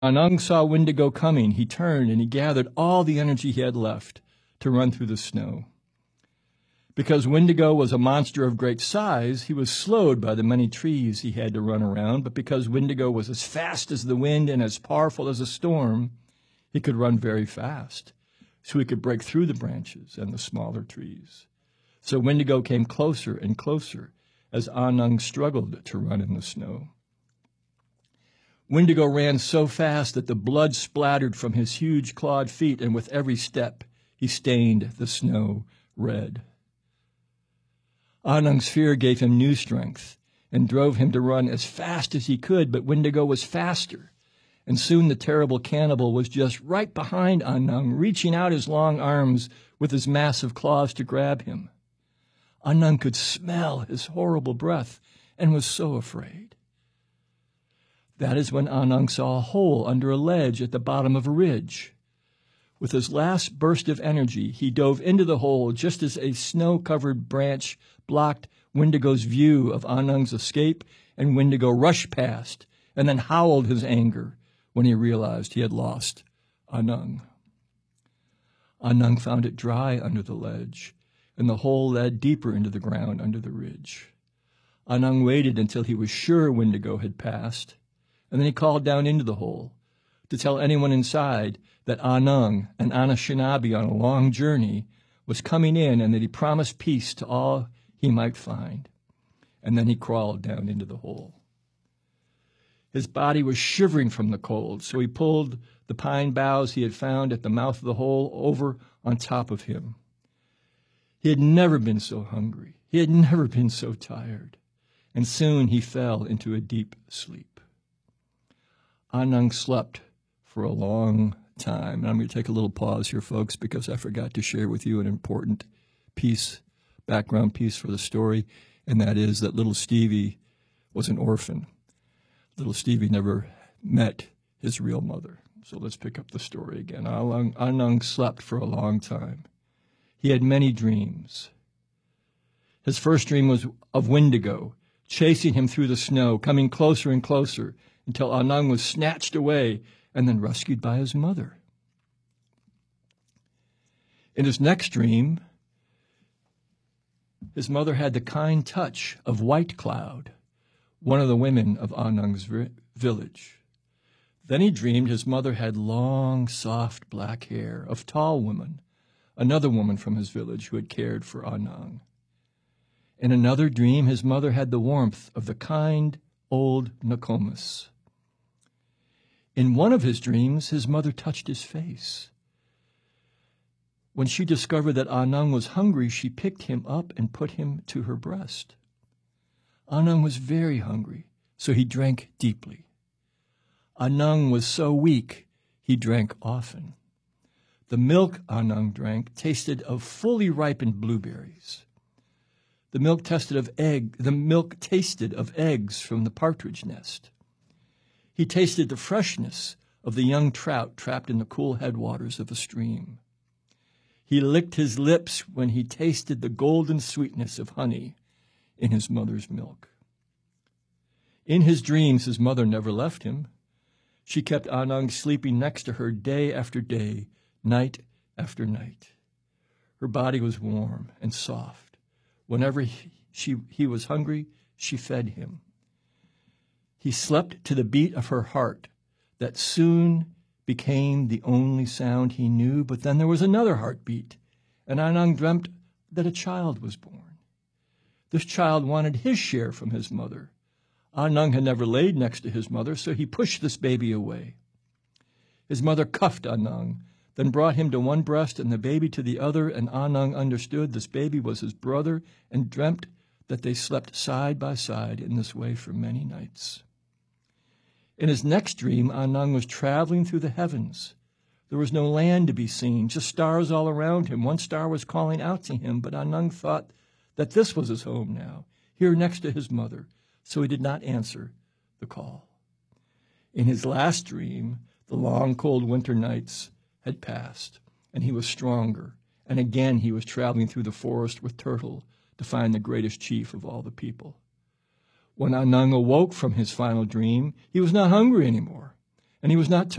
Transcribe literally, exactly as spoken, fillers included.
Anung saw Wendigo coming. He turned and he gathered all the energy he had left to run through the snow. Because Wendigo was a monster of great size, he was slowed by the many trees he had to run around, but because Wendigo was as fast as the wind and as powerful as a storm, he could run very fast, so he could break through the branches and the smaller trees. So Wendigo came closer and closer as Anung struggled to run in the snow. Wendigo ran so fast that the blood splattered from his huge clawed feet, and with every step he stained the snow red. Anung's fear gave him new strength and drove him to run as fast as he could, but Wendigo was faster, and soon the terrible cannibal was just right behind Anung, reaching out his long arms with his massive claws to grab him. Anung could smell his horrible breath and was so afraid. That is when Anung saw a hole under a ledge at the bottom of a ridge. With his last burst of energy, he dove into the hole just as a snow-covered branch blocked Wendigo's view of Anung's escape, and Wendigo rushed past and then howled his anger when he realized he had lost Anung. Anung found it dry under the ledge, and the hole led deeper into the ground under the ridge. Anung waited until he was sure Wendigo had passed, and then he called down into the hole to tell anyone inside that Anung, an Anishinaabe on a long journey, was coming in and that he promised peace to all he might find. And then he crawled down into the hole. His body was shivering from the cold, so he pulled the pine boughs he had found at the mouth of the hole over on top of him. He had never been so hungry. He had never been so tired. And soon he fell into a deep sleep. Anung slept for a long time. And I'm going to take a little pause here, folks, because I forgot to share with you an important piece, background piece for the story, and that is that little Stevie was an orphan. Little Stevie never met his real mother. So let's pick up the story again. Anung, Anung slept for a long time. He had many dreams. His first dream was of Wendigo, chasing him through the snow, coming closer and closer, until Anung was snatched away and then rescued by his mother. In his next dream, his mother had the kind touch of White Cloud, one of the women of Anung's village. Then he dreamed his mother had long, soft black hair of Tall Woman, another woman from his village who had cared for Anung. In another dream, his mother had the warmth of the kind old Nokomis. In one of his dreams, his mother touched his face. When she discovered that Anung was hungry, she picked him up and put him to her breast. Anung was very hungry, so he drank deeply. Anung was so weak, he drank often. The milk Anung drank tasted of fully ripened blueberries. The milk tasted of egg, the milk tasted of eggs from the partridge nest. He tasted the freshness of the young trout trapped in the cool headwaters of a stream. He licked his lips when he tasted the golden sweetness of honey in his mother's milk. In his dreams, his mother never left him. She kept Anung sleeping next to her day after day, night after night. Her body was warm and soft. Whenever he, she, he was hungry, she fed him. He slept to the beat of her heart that soon became the only sound he knew. But then there was another heartbeat, and Anung dreamt that a child was born. This child wanted his share from his mother. Anung had never laid next to his mother, so he pushed this baby away. His mother cuffed Anung, then brought him to one breast and the baby to the other, and Anung understood this baby was his brother and dreamt that they slept side by side in this way for many nights. In his next dream, Anung was traveling through the heavens. There was no land to be seen, just stars all around him. One star was calling out to him, but Anung thought that this was his home now, here next to his mother, so he did not answer the call. In his last dream, the long, cold winter nights had passed, and he was stronger, and again he was traveling through the forest with Turtle to find the greatest chief of all the people. When Anung awoke from his final dream, he was not hungry anymore, and he was not